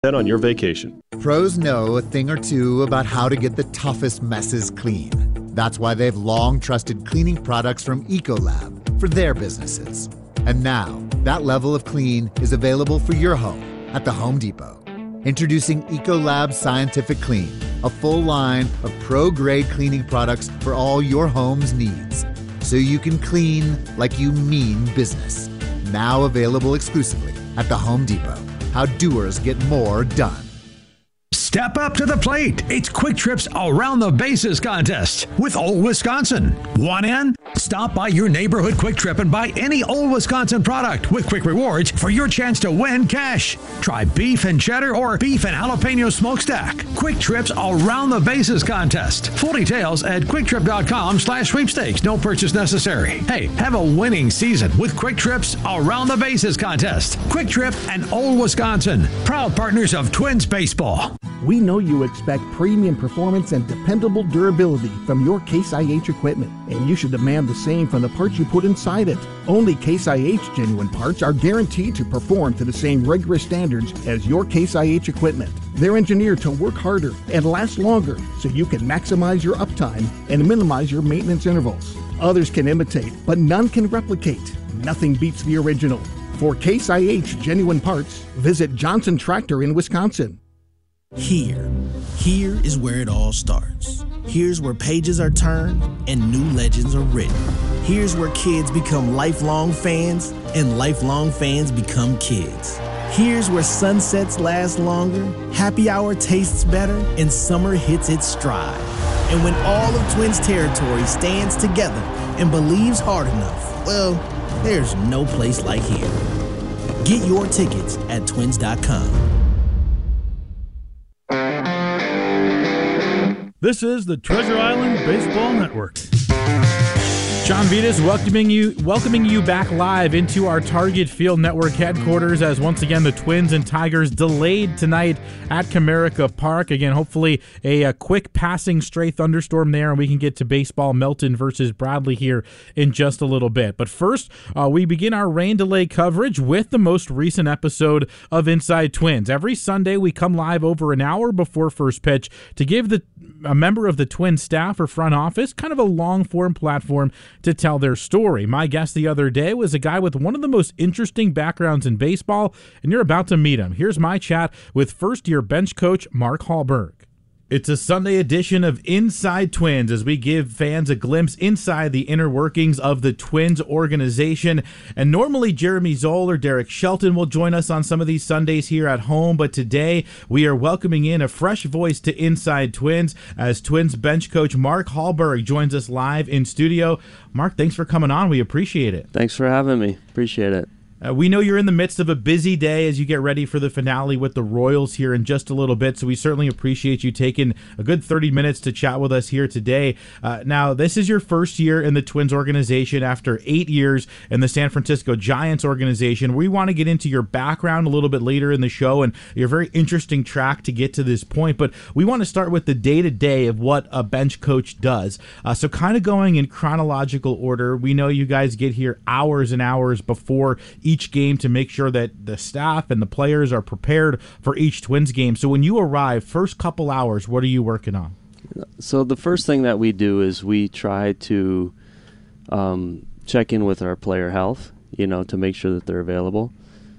On your vacation. Pros know a thing or two about how to get the toughest messes clean. That's why they've long trusted cleaning products from Ecolab for their businesses. And now, that level of clean is available for your home at the Home Depot. Introducing Ecolab Scientific Clean, a full line of pro-grade cleaning products for all your home's needs. So you can clean like you mean business. Now available exclusively at the Home Depot. How doers get more done. Step up to the plate. It's Quick Trip's Around the Bases contest with Old Wisconsin. Want in? Stop by your neighborhood Quick Trip and buy any Old Wisconsin product with Quick Rewards for your chance to win cash. Try beef and cheddar or beef and jalapeno smokestack. Quick Trip's Around the Bases contest. Full details at quicktrip.com/sweepstakes. No purchase necessary. Hey, have a winning season with Quick Trip's Around the Bases contest. Quick Trip and Old Wisconsin, proud partners of Twins baseball. We know you expect premium performance and dependable durability from your Case IH equipment, and you should demand the same from the parts you put inside it. Only Case IH genuine parts are guaranteed to perform to the same rigorous standards as your Case IH equipment. They're engineered to work harder and last longer so you can maximize your uptime and minimize your maintenance intervals. Others can imitate, but none can replicate. Nothing beats the original. For Case IH genuine parts, visit Johnson Tractor in Wisconsin. Here is where it all starts. Here's where pages are turned and new legends are written. Here's where kids become lifelong fans and lifelong fans become kids. Here's where sunsets last longer, happy hour tastes better, and summer hits its stride. And when all of Twins territory stands together and believes hard enough, well, there's no place like here. Get your tickets at twins.com. This is the Treasure Island Baseball Network. John Vitas welcoming you back live into our Target Field Network headquarters as once again the Twins and Tigers delayed tonight at Comerica Park. Again, hopefully a quick passing stray thunderstorm there and we can get to baseball. Melton versus Bradley here in just a little bit. But first, we begin our rain delay coverage with the most recent episode of Inside Twins. Every Sunday we come live over an hour before first pitch to give a member of the Twins staff or front office kind of a long-form platform to tell their story. My guest the other day was a guy with one of the most interesting backgrounds in baseball, and you're about to meet him. Here's my chat with first-year bench coach Mark Hallberg. It's a Sunday edition of Inside Twins as we give fans a glimpse inside the inner workings of the Twins organization. And normally Jeremy Zoll or Derek Shelton will join us on some of these Sundays here at home, but today we are welcoming in a fresh voice to Inside Twins as Twins bench coach Mark Hallberg joins us live in studio. Mark, thanks for coming on. We appreciate it. Thanks for having me. Appreciate it. We know you're in the midst of a busy day as you get ready for the finale with the Royals here in just a little bit, so we certainly appreciate you taking a good 30 minutes to chat with us here today. Now, this is your first year in the Twins organization after 8 years in the San Francisco Giants organization. We want to get into your background a little bit later in the show and your very interesting track to get to this point, but we want to start with the day-to-day of what a bench coach does. So kind of going in chronological order, we know you guys get here hours and hours before each game to make sure that the staff and the players are prepared for each Twins game. So when you arrive, first couple hours, what are you working on? So the first thing that we do is we try to check in with our player health, to make sure that they're available.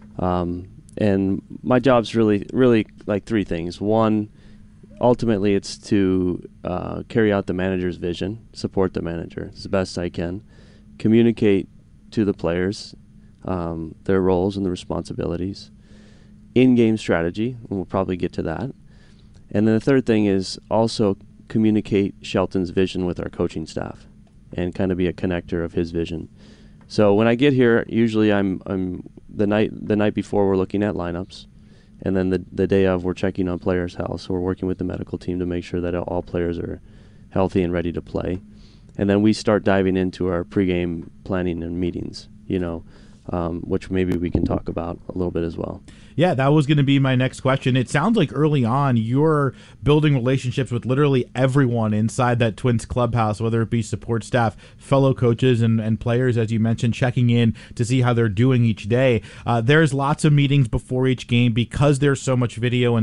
And my job's really like three things. One, ultimately it's to carry out the manager's vision, support the manager as best I can, communicate to the players their roles and the responsibilities, in-game strategy, and we'll probably get to that. And then the third thing is also communicate Shelton's vision with our coaching staff and kind of be a connector of his vision. So when I get here, usually I'm the night before we're looking at lineups, and then the day of we're checking on players' health. So we're working with the medical team to make sure that all players are healthy and ready to play. And then we start diving into our pregame planning and meetings, which maybe we can talk about a little bit as well. Yeah, that was going to be my next question. It sounds like early on you're building relationships with literally everyone inside that Twins clubhouse, whether it be support staff, fellow coaches, and players, as you mentioned, checking in to see how they're doing each day. There's lots of meetings before each game because there's so much video and